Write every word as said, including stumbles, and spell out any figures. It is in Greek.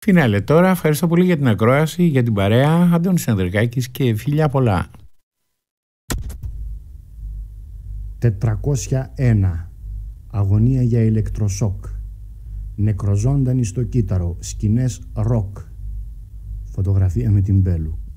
Φινάλε τώρα, ευχαριστώ πολύ για την ακρόαση, για την παρέα. Αντώνης Ανδρικάκης και φιλιά πολλά. τετρακόσια ένα. Αγωνία για ηλεκτροσόκ. Νεκροζώντανοι στο κύτταρο. Σκηνές ροκ. Φωτογραφία με την Μπέλου.